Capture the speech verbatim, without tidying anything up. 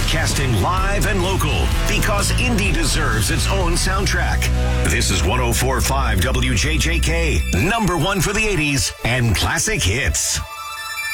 broadcasting live and local because indie deserves its own soundtrack. This is one oh four point five W J J K, number one for the eighties and classic hits.